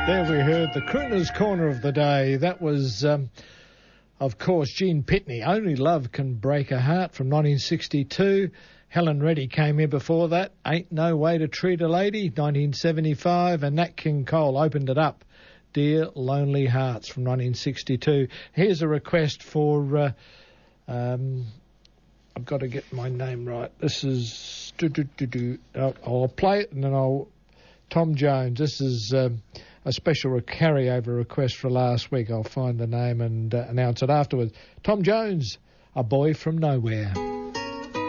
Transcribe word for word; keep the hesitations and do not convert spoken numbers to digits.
There we heard the Crooner's Corner of the day. That was, um, of course, Gene Pitney. Only Love Can Break a Heart from nineteen sixty-two. Helen Reddy came in before that. Ain't No Way to Treat a Lady, nineteen seventy-five. And Nat King Cole opened it up. Dear Lonely Hearts from nineteen sixty-two. Here's a request for... Uh, um, I've got to get my name right. This is... Do, do, do, do. I'll, I'll play it and then I'll... Tom Jones. This is... Um, a special carryover request for last week. I'll find the name and uh, announce it afterwards. Tom Jones, A Boy From Nowhere.